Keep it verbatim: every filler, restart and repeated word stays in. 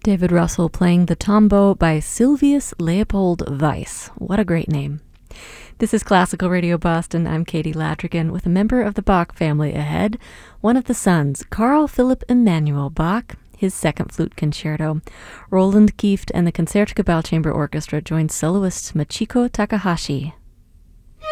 David Russell playing the Tombeau by Silvius Leopold Weiss. What a great name. This is Classical Radio Boston. I'm Katie Ladrigan with a member of the Bach family ahead, one of the sons, Carl Philipp Emanuel Bach, his second flute concerto. Roland Kieft and the Concertgebouw Chamber Orchestra joined soloist Machiko Takahashi.